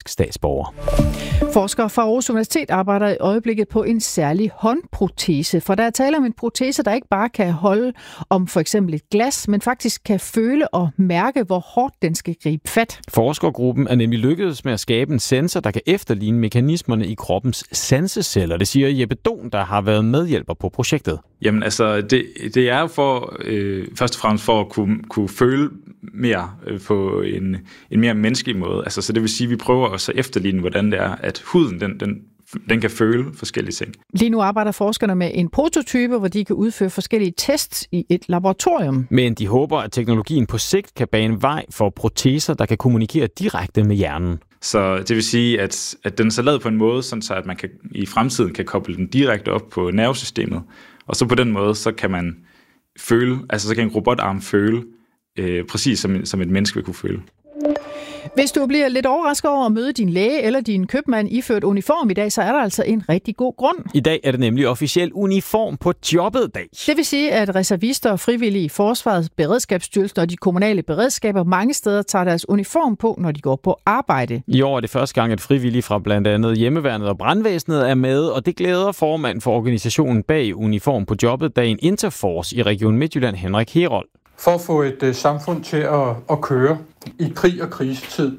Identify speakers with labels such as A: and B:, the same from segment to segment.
A: dansk statsborger.
B: Forskere fra Aarhus Universitet arbejder i øjeblikket på en særlig håndprotese, for der er tale om en protese, der ikke bare kan holde om for eksempel et glas, men faktisk kan føle og mærke, hvor hårdt den skal gribe fat.
A: Forskergruppen er nemlig lykkedes med at skabe en sensor, der kan efterligne mekanismerne i kroppens sanseceller. Det siger Jeppe Dohn, der har været medhjælper på projektet.
C: Jamen altså, det er jo for, først og fremmest for at kunne føle mere på en mere menneskelig måde. Altså, så det vil sige, at vi prøver også at efterligne, hvordan det er, at huden den kan føle forskellige ting.
B: Lige nu arbejder forskerne med en prototype, hvor de kan udføre forskellige tests i et laboratorium.
A: Men de håber, at teknologien på sigt kan bane vej for proteser, der kan kommunikere direkte med hjernen.
C: Så det vil sige, at den er lavet på en måde, sådan så at man i fremtiden kan koble den direkte op på nervesystemet. Og så på den måde, så kan man føle, altså så kan en robotarm føle, præcis som et menneske vil kunne føle.
B: Hvis du bliver lidt overrasket over at møde din læge eller din købmand iført uniform i dag, så er der altså en rigtig god grund.
A: I dag er det nemlig officiel uniform på jobbet dag.
B: Det vil sige, at reservister og frivillige i Forsvarets Beredskabsstyrelsen og de kommunale beredskaber mange steder tager deres uniform på, når de går på arbejde.
A: I år er det første gang, at frivillige fra blandt andet Hjemmeværnet og Brandvæsenet er med, og det glæder formand for organisationen bag Uniform på jobbet dagen Interforce i Region Midtjylland, Henrik Herold.
D: For at få et samfund til at køre i krig og krisetid,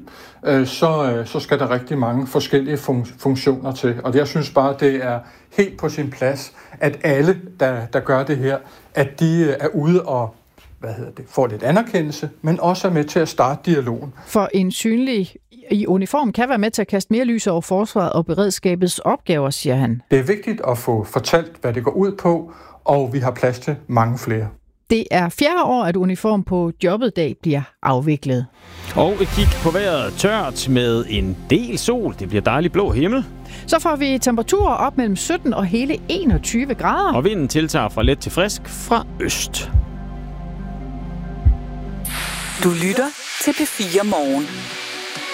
D: så skal der rigtig mange forskellige funktioner til. Og jeg synes bare, det er helt på sin plads, at alle, der gør det her, at de er ude og får lidt anerkendelse, men også er med til at starte dialogen.
B: For en synlig i uniform kan være med til at kaste mere lys over forsvaret og beredskabets opgaver, siger han.
D: Det er vigtigt at få fortalt, hvad det går ud på, og vi har plads til mange flere.
B: Det er 4. år, at Uniform på jobbet dag bliver afviklet.
A: Og et kig på vejret, tørt med en del sol. Det bliver dejlig blå himmel.
B: Så får vi temperaturer op mellem 17 og hele 21 grader.
A: Og vinden tiltager fra let til frisk fra øst.
E: Du lytter til P4 Morgen.